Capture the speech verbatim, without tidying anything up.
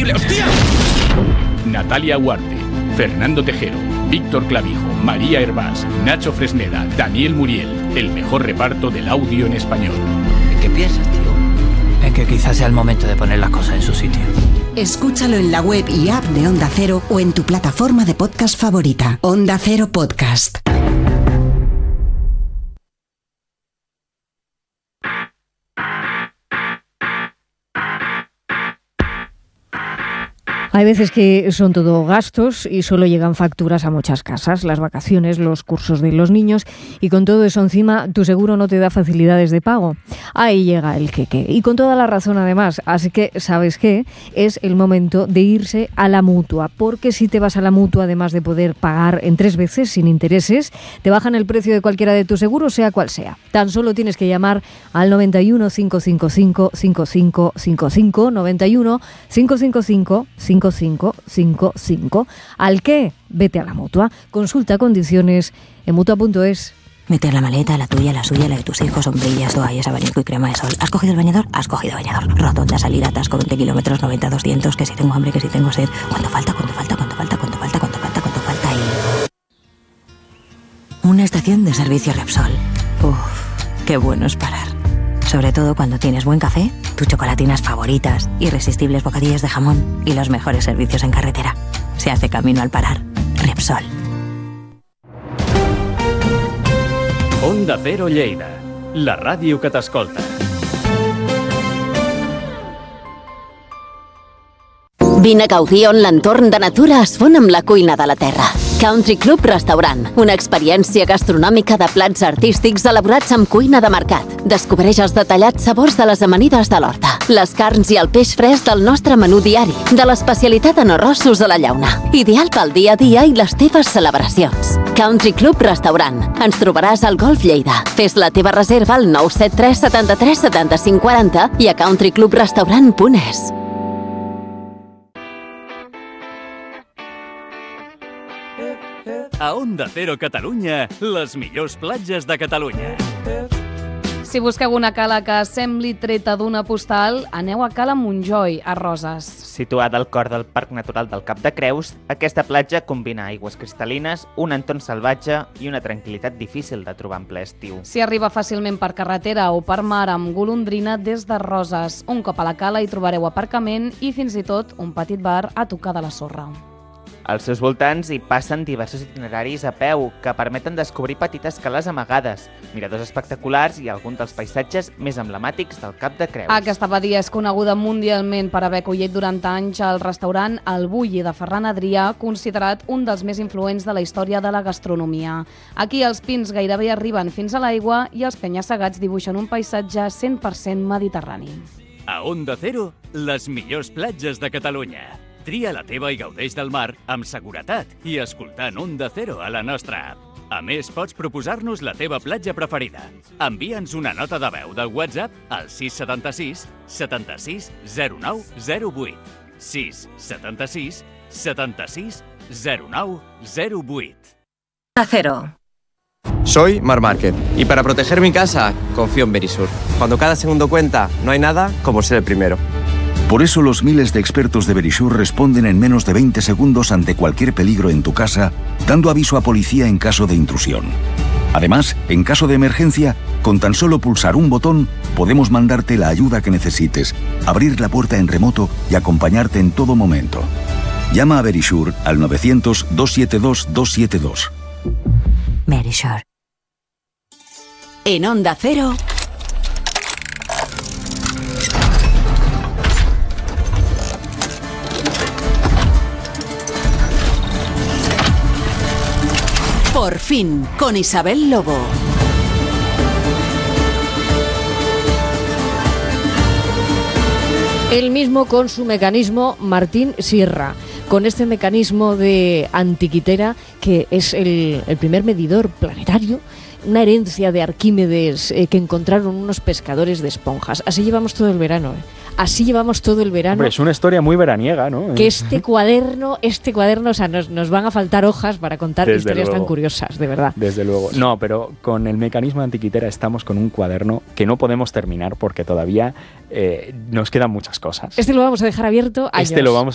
imposible, hostia! Natalia Huarte, Fernando Tejero, Víctor Clavijo, María Hervás, Nacho Fresneda, Daniel Muriel. El mejor reparto del audio en español. ¿En qué piensas, tío? En que quizás sea el momento de poner las cosas en su sitio. Escúchalo en la web y app de Onda Cero o en tu plataforma de podcast favorita. Onda Cero Podcast. Hay veces que son todo gastos y solo llegan facturas a muchas casas, las vacaciones, los cursos de los niños, y con todo eso encima tu seguro no te da facilidades de pago. Ahí llega el queque, y con toda la razón además. Así que, ¿sabes qué? Es el momento de irse a la Mutua, porque si te vas a la Mutua, además de poder pagar en tres veces sin intereses, te bajan el precio de cualquiera de tus seguros, sea cual sea. Tan solo tienes que llamar al noventa y uno, cinco cinco cinco, cinco cinco cinco cinco, noventa y uno, cinco cinco cinco, cinco cinco cinco cinco. ¿Al qué? Vete a la Mutua. Consulta condiciones en mutua punto es. Meter la maleta, la tuya, la suya, la de tus hijos, sombrillas, toallas, abanico y crema de sol. ¿Has cogido el bañador? Has cogido bañador. Rotonda, salir, atasco, veinte kilómetros, noventa, doscientos, que si tengo hambre, que si tengo sed. ¿Cuánto falta? ¿Cuánto falta? ¿Cuánto falta? ¿Cuánto falta? ¿Cuánto falta? ¿Cuánto falta? Y... una estación de servicio Repsol. Uf, qué bueno es parar. Sobre todo cuando tienes buen café, tus chocolatinas favoritas, irresistibles bocadillos de jamón y los mejores servicios en carretera. Se hace camino al parar. Repsol. Onda Cero Lleida, la ràdio que t'escolta. Vine a gaudir on l'entorn de natura es fon amb la cuina de la terra. Country Club Restaurant, una experiència gastronòmica de plats artístics elaborats amb cuina de mercat. Descobreix els detallats sabors de les amanides de l'horta, les carns i el peix fresc del nostre menú diari, de l'especialitat en arrossos a la llauna. Ideal pel dia a dia i les teves celebracions. Country Club Restaurant. Ens trobaràs al Golf Lleida. Fes la teva reserva al nou set tres, setanta-tres, setanta-cinc, quaranta i a country club restaurant punt es. A Onda Cero Catalunya, les millors platges de Catalunya. Si busqueu una cala que sembli treta d'una postal, aneu a Cala Montjoi, a Roses. Situada al cor del Parc Natural del Cap de Creus, aquesta platja combina aigües cristal·lines, un entorn salvatge i una tranquil·litat difícil de trobar en ple estiu. S'hi arriba fàcilment per carretera o per mar amb golondrina des de Roses. Un cop a la cala hi trobareu aparcament i fins i tot un petit bar a tocar de la sorra. Als seus voltants hi passen diversos itineraris a peu que permeten descobrir petites cales amagades, miradors espectaculars i alguns dels paisatges més emblemàtics del Cap de Creus. Aquesta badia és coneguda mundialment per haver acollit durant anys el restaurant El Bulli de Ferran Adrià, considerat un dels més influents de la història de la gastronomia. Aquí els pins gairebé arriben fins a l'aigua i els penya-segats dibuixen un paisatge cent per cent mediterrani. A Onda Cero, les millors platges de Catalunya. Tria la teva i gaudeix del mar amb seguretat i escoltant Onda Cero a la nostra app. A més, pots proposar-nos la teva platja preferida. Envia'ns una nota de veu del WhatsApp al sis setanta-sis, setanta-sis, zero nou, zero vuit. sis setanta-sis, setanta-sis, zero nou, zero vuit. Onda Cero. Soy Mar Márquez y para proteger mi casa confío en Verisur. Cuando cada segundo cuenta, no hay nada como ser el primero. Por eso los miles de expertos de Verisur responden en menos de veinte segundos ante cualquier peligro en tu casa, dando aviso a policía en caso de intrusión. Además, en caso de emergencia, con tan solo pulsar un botón, podemos mandarte la ayuda que necesites, abrir la puerta en remoto y acompañarte en todo momento. Llama a Verisur al novecientos, dos siete dos, dos siete dos. Verisur. En Onda Cero... Por fin, con Isabel Lobo. Él mismo con su mecanismo, Martín Sierra, con este mecanismo de antiquitera que es el, el primer medidor planetario, una herencia de Arquímedes eh, que encontraron unos pescadores de esponjas. Así llevamos todo el verano, ¿eh? Así llevamos todo el verano. Hombre, es una historia muy veraniega, ¿no? Que este cuaderno, este cuaderno, o sea, nos, nos van a faltar hojas para contar Desde historias luego. tan curiosas, de verdad. Desde luego. No, pero con el mecanismo de antiquitera estamos con un cuaderno que no podemos terminar porque todavía eh, nos quedan muchas cosas. Este lo vamos a dejar abierto años. Este lo vamos